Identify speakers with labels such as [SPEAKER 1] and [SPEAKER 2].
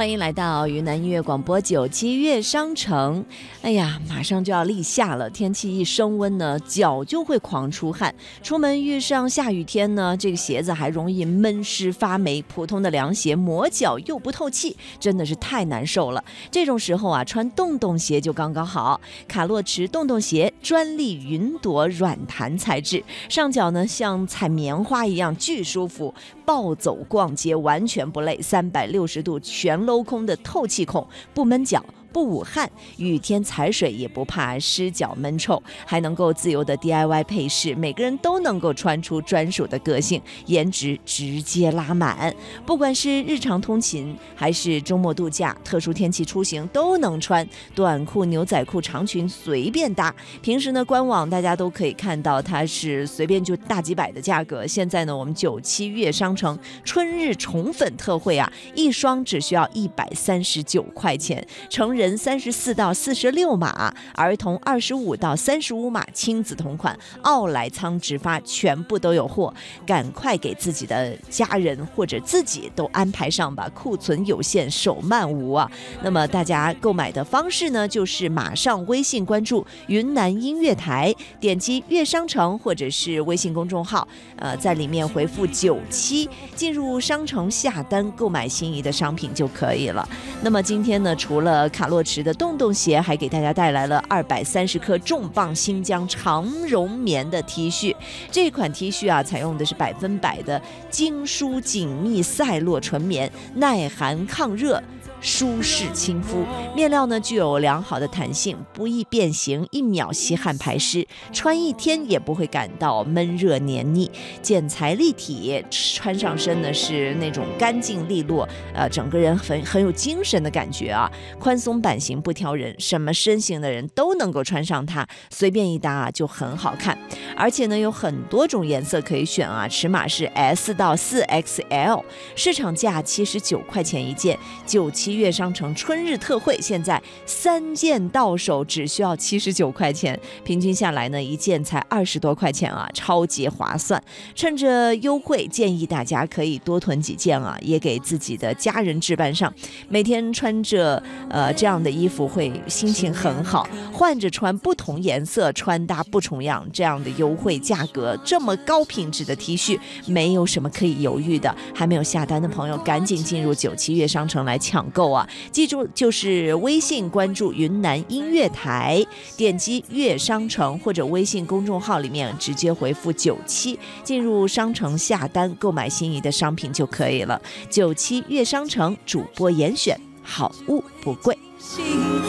[SPEAKER 1] 欢迎来到云南音乐广播97乐商城。哎呀，马上就要立夏了，天气一升温呢，脚就会狂出汗。出门遇上下雨天呢，这个鞋子还容易闷湿发霉，普通的凉鞋磨脚又不透气，真的是太难受了。这种时候啊，穿洞洞鞋就刚刚好。卡洛驰洞洞鞋专利云朵软弹材质，上脚呢像踩棉花一样巨舒服，暴走逛街完全不累，360度全镂空的透气孔，不闷脚不捂汗，雨天踩水也不怕湿脚闷臭，还能够自由的 DIY 配饰，每个人都能够穿出专属的个性，颜值直接拉满。不管是日常通勤还是周末度假，特殊天气出行都能穿，短裤、牛仔裤、长裙随便搭。平时呢，官网大家都可以看到它是随便就大几百的价格。现在呢，我们97乐商城春日宠粉特惠啊，一双只需要139块钱，成人34到46码，儿童25到35码，亲子同款，奥莱仓直发，全部都有货，赶快给自己的家人或者自己都安排上吧，库存有限，手慢无啊。那么大家购买的方式呢，就是马上微信关注云南音乐台，点击乐商城或者是微信公众号，在里面回复97，进入商城下单购买心仪的商品就可以了。那么今天呢，除了卡洛驰的洞洞鞋，还给大家带来了230克重磅新疆长绒棉的 T 恤。这款 T 恤啊，采用的是100%的精梳紧密赛洛纯棉，耐寒抗热，舒适亲肤，面料呢具有良好的弹性，不易变形，1秒吸汗排湿，穿1天也不会感到闷热黏腻，剪裁立体，穿上身呢是那种干净利落，整个人很有精神的感觉啊。宽松版型不挑人，什么身形的人都能够穿上它，随便一搭啊就很好看。而且呢有很多种颜色可以选啊，尺码是 S 到 4XL， 市场价79块钱一件，97乐商城春日特惠，现在3件到手只需要79块钱，平均下来呢一件才20多块钱啊，超级划算。趁着优惠，建议大家可以多囤几件啊，也给自己的家人置办上，每天穿着这样的衣服会心情很好，换着穿，不同颜色穿搭不重样，这样的优惠价格，这么高品质的 T 恤，没有什么可以犹豫的。还没有下单的朋友，赶紧进入97乐商城来抢购啊！记住，就是微信关注云南音乐台，点击乐商城或者微信公众号里面直接回复97，进入商城下单购买心仪的商品就可以了。97乐商城主播严选，好物不贵。